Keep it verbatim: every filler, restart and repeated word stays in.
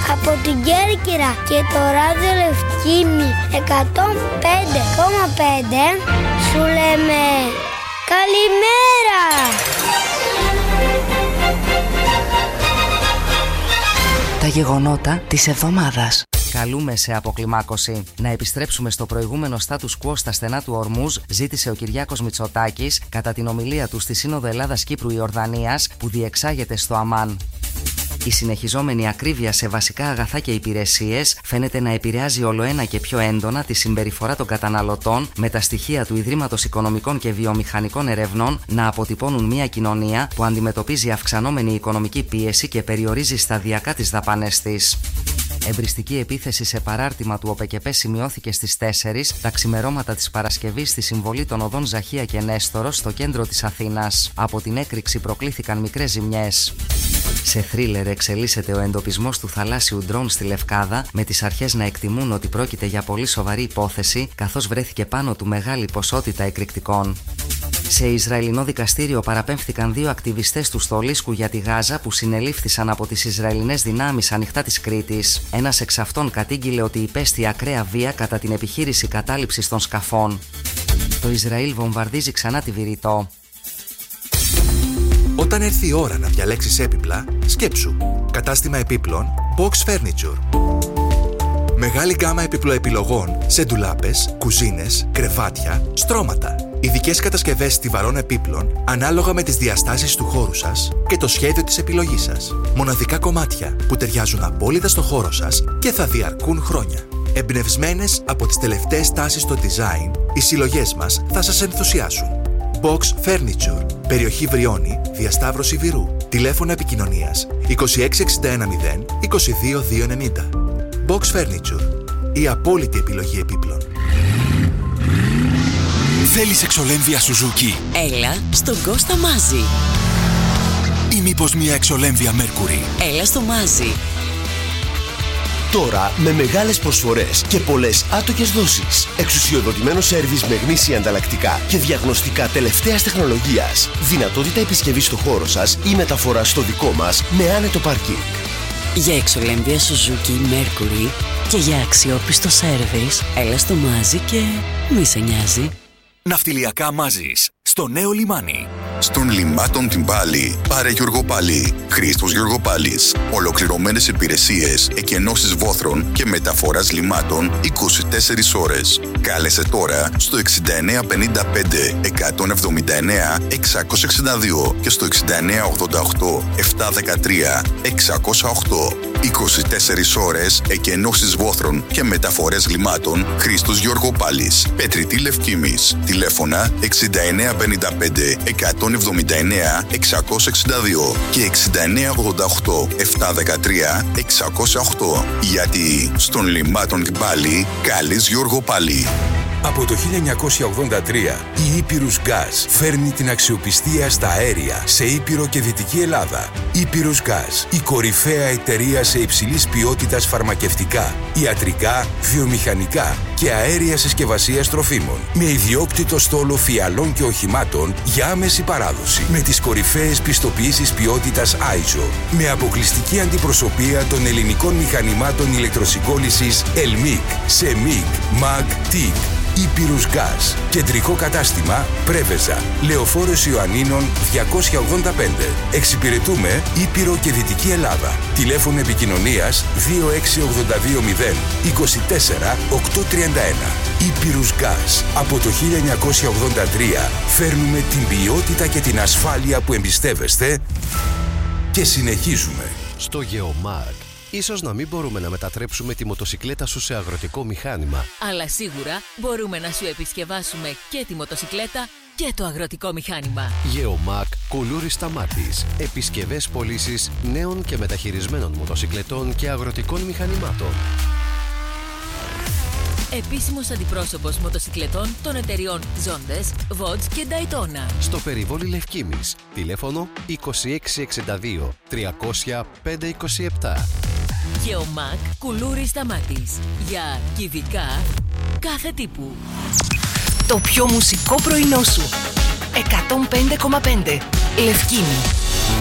από την Κέρκυρα και το ράδιο Λευκήμη εκατόν πέντε κόμμα πέντε σου λέμε καλημέρα. Τα γεγονότα της εβδομάδας. Καλούμε σε αποκλιμάκωση. Να επιστρέψουμε στο προηγούμενο status quo στα στενά του Ορμούζ, ζήτησε ο Κυριάκος Μητσοτάκης κατά την ομιλία του στη Σύνοδο Ελλάδας Κύπρου Ιορδανίας που διεξάγεται στο Αμάν. Η συνεχιζόμενη ακρίβεια σε βασικά αγαθά και υπηρεσίες φαίνεται να επηρεάζει ολοένα και πιο έντονα τη συμπεριφορά των καταναλωτών, με τα στοιχεία του Ιδρύματος Οικονομικών και Βιομηχανικών Ερευνών να αποτυπώνουν μια κοινωνία που αντιμετωπίζει αυξανόμενη οικονομική πίεση και περιορίζει σταδιακά τις δαπάνες της. Εμπριστική επίθεση σε παράρτημα του ΟΠΕΚΕΠΕ σημειώθηκε στις τέσσερις τα ξημερώματα της Παρασκευής στη συμβολή των οδών Ζαχία και Νέστορος στο κέντρο της Αθήνας. Από την έκρηξη προκλήθηκαν μικρές ζημιές. Σε θρίλερ εξελίσσεται ο εντοπισμός του θαλάσσιου ντρόουν στη Λευκάδα, με τις αρχές να εκτιμούν ότι πρόκειται για πολύ σοβαρή υπόθεση, καθώς βρέθηκε πάνω του μεγάλη ποσότητα εκρηκτικών. Σε Ισραηλινό δικαστήριο παραπέμφθηκαν δύο ακτιβιστές του Στολίσκου για τη Γάζα που συνελήφθησαν από τις Ισραηλινές δυνάμεις ανοιχτά της Κρήτης. Ένας εξ αυτών κατήγγειλε ότι υπέστη ακραία βία κατά την επιχείρηση κατάληψης των σκαφών. Το Ισραήλ βομβαρδίζει ξανά τη Βηρητό. Όταν έρθει η ώρα να διαλέξεις έπιπλα, σκέψου. Κατάστημα επίπλων Box Furniture. Μεγάλη γκάμα επιπλοεπιλογών σε ντουλάπες, κουζίνες, κρεβάτια, στρώματα. Ειδικές κατασκευές στιβαρών επίπλων ανάλογα με τις διαστάσεις του χώρου σας και το σχέδιο της επιλογής σας. Μοναδικά κομμάτια που ταιριάζουν απόλυτα στο χώρο σας και θα διαρκούν χρόνια. Εμπνευσμένες από τις τελευταίες τάσεις στο design, οι συλλογές μας θα σας ενθουσιάσουν. Box Furniture, περιοχή Βριώνη, διασταύρωση Βυρού. Τηλέφωνο επικοινωνίας είκοσι έξι εξήντα ένα μηδέν είκοσι δύο διακόσια ενενήντα. Box Furniture, η απόλυτη επιλογή επίπλων. Θέλεις εξολέμβια Suzuki? Έλα στον Κώστα Μάζη. Ή μήπως μια εξολέμβια Mercury? Έλα στο Μάζη. Τώρα με μεγάλες προσφορές και πολλές άτοκες δόσεις. Εξουσιοδοτημένο σέρβις με γνήσια ανταλλακτικά και διαγνωστικά τελευταίας τεχνολογίας. Δυνατότητα επισκευής στο χώρο σας ή μεταφορά στο δικό μας με άνετο πάρκινγκ. Για εξολέμβια Suzuki Mercury και για αξιόπιστο σέρβις, έλα στο Μάζη και μη σε νοιάζει. Ναυτιλιακά Μάζης, στο νέο λιμάνι. Στον Λιμάτων την Πάλη, πάρε Γιώργο Πάλι. Χρήστος Γιώργο Πάλης. Ολοκληρωμένες υπηρεσίες, εκενώσεις βόθρων και μεταφοράς λιμάτων είκοσι τέσσερις ώρες. Κάλεσε τώρα στο εξήντα εννέα πενήντα πέντε εκατόν εβδομήντα εννέα εξακόσια εξήντα δύο και στο εξήντα εννέα ογδόντα οκτώ επτακόσια δεκατρία εξακόσια οκτώ. είκοσι τέσσερις ώρες εκενώσεις βόθρων και μεταφορές λιμάτων. Χρήστος Γιώργο Πάλης. Πετρητή Λευκήμης. Τηλέφωνα εξήντα εννέα πενήντα πέντε εκατόν εβδομήντα εννέα εξακόσια εξήντα δύο και εξήντα εννέα ογδόντα οκτώ επτακόσια δεκατρία εξακόσια οκτώ. Γιατί στον Λιμάτων την Πάλη καλείς Γιώργο Πάλι. Από το χίλια εννιακόσια ογδόντα τρία η Ήπειρους Γκάζ φέρνει την αξιοπιστία στα αέρια σε Ήπειρο και Δυτική Ελλάδα. Ήπειρους Γκάζ, η κορυφαία εταιρεία σε υψηλής ποιότητας φαρμακευτικά, ιατρικά, βιομηχανικά και αέρια συσκευασίας τροφίμων. Με ιδιόκτητο στόλο φιαλών και οχημάτων για άμεση παράδοση. Με τις κορυφαίες πιστοποιήσεις ποιότητας άισο. Με αποκλειστική αντιπροσωπεία των ελληνικών μηχανημάτων ηλεκτροσυγκόλλησης Ελμίκ, Σεμίκ, Μαγ, Τικ. Ήπειρους Γκάζ. Κεντρικό κατάστημα Πρέβεζα. Λεωφόρος Ιωαννίνων διακόσια ογδόντα πέντε. Εξυπηρετούμε Ήπειρο και Δυτική Ελλάδα. Τηλέφωνο επικοινωνίας δύο έξι ογδόντα δύο μηδέν είκοσι τέσσερα οκτακόσια τριάντα ένα. Ήπειρους Γκάζ. Από το χίλια εννιακόσια ογδόντα τρία φέρνουμε την ποιότητα και την ασφάλεια που εμπιστεύεστε και συνεχίζουμε. Στο Geomark. Ίσως να μην μπορούμε να μετατρέψουμε τη μοτοσικλέτα σου σε αγροτικό μηχάνημα. Αλλά σίγουρα μπορούμε να σου επισκευάσουμε και τη μοτοσικλέτα και το αγροτικό μηχάνημα. Geomark Κουλούρης Σταμάτης. Επισκευές πωλήσεις νέων και μεταχειρισμένων μοτοσικλετών και αγροτικών μηχανημάτων. Επίσημος αντιπρόσωπος μοτοσικλετών των εταιριών Zondes, Vodz και Daytona. Στο περιβόλι Λευκήμης. Τηλέφωνο είκοσι έξι εξήντα δύο τριακόσια πέντε είκοσι επτά. Geomark Κουλούρης Σταμάτης. Για κυβικά κάθε τύπου. Το πιο μουσικό πρωινό σου. εκατόν πέντε κόμμα πέντε Λευκήμη.